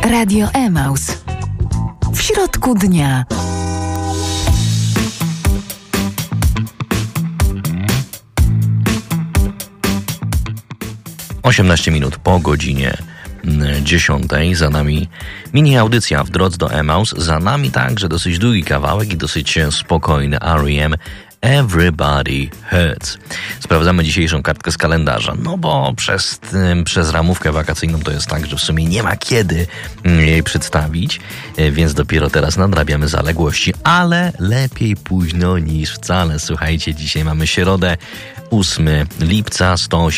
Radio Emaus. W środku dnia. Osiemnaście minut po godzinie 10. Za nami mini audycja w drodze do Emaus. Za nami także dosyć długi kawałek i dosyć spokojny R.E.M. Everybody Hurts. Sprawdzamy dzisiejszą kartkę z kalendarza, no bo przez ramówkę wakacyjną to jest tak, że w sumie nie ma kiedy jej przedstawić, więc dopiero teraz nadrabiamy zaległości, ale lepiej późno niż wcale. Słuchajcie, dzisiaj mamy środę, 8 lipca,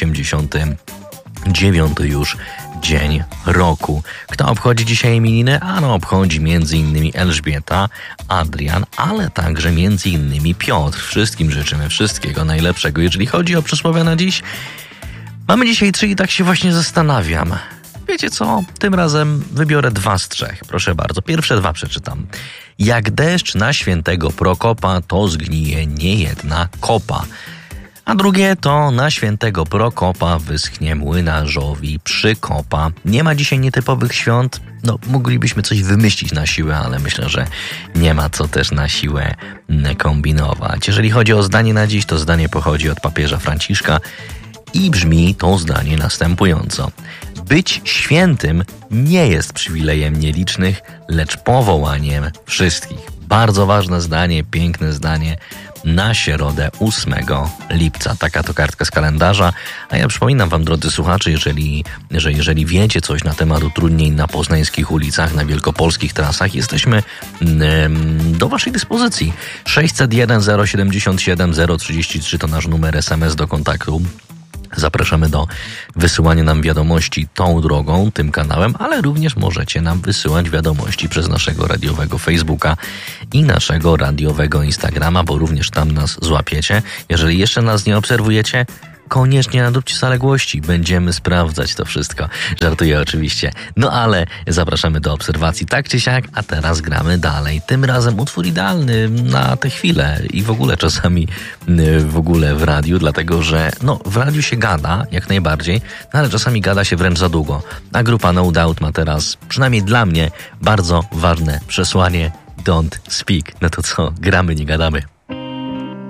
189 już dzień roku. Kto obchodzi dzisiaj imieniny? Ano obchodzi m.in. Elżbieta, Adrian, ale także m.in. Piotr. Wszystkim życzymy wszystkiego najlepszego. Jeżeli chodzi o przysłowie na dziś, mamy dzisiaj 3 i tak się właśnie zastanawiam. Wiecie co? Tym razem wybiorę 2 z 3. Proszę bardzo. Pierwsze 2 przeczytam. Jak deszcz na świętego Prokopa, to zgnije niejedna kopa. A drugie to na świętego Prokopa wyschnie młynarzowi przykopa. Nie ma dzisiaj nietypowych świąt. No, moglibyśmy coś wymyślić na siłę, ale myślę, że nie ma co też na siłę kombinować. Jeżeli chodzi o zdanie na dziś, to zdanie pochodzi od papieża Franciszka i brzmi to zdanie następująco. Być świętym nie jest przywilejem nielicznych, lecz powołaniem wszystkich. Bardzo ważne zdanie, piękne zdanie na środę 8 lipca. Taka to kartka z kalendarza. A ja przypominam wam, drodzy słuchacze, jeżeli wiecie coś na temat utrudnień na poznańskich ulicach, na wielkopolskich trasach, jesteśmy do waszej dyspozycji. 601 077 033 to nasz numer SMS do kontaktu. Zapraszamy do wysyłania nam wiadomości tą drogą, tym kanałem, ale również możecie nam wysyłać wiadomości przez naszego radiowego Facebooka i naszego radiowego Instagrama, bo również tam nas złapiecie. Jeżeli jeszcze nas nie obserwujecie, koniecznie nadróbcie zaległości. Będziemy sprawdzać to wszystko. Żartuję oczywiście. No ale zapraszamy do obserwacji tak czy siak, a teraz gramy dalej. Tym razem utwór idealny na tę chwilę i w ogóle czasami w radiu, dlatego że w radiu się gada jak najbardziej, ale czasami gada się wręcz za długo. A grupa No Doubt ma teraz, przynajmniej dla mnie, bardzo ważne przesłanie Don't Speak. No to co? Gramy, nie gadamy.